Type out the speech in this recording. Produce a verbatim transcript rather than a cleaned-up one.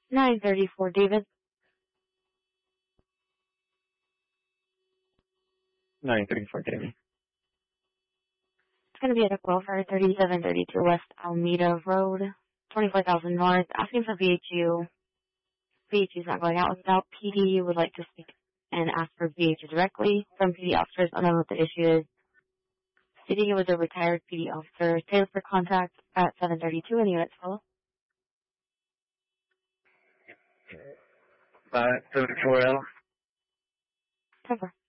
nine thirty-four, David. nine thirty-four, David. It's going to be at a welfare, thirty-seven thirty-two West Alameda Road, twenty-four thousand North, asking for V H U. V H U is not going out without P D. Would like to speak and ask for V H U directly from P D officers. I don't know what the issue is. Stating it was a retired P D officer. Taylor for contact at seven thirty-two in units full. five thirty-four L. Cover.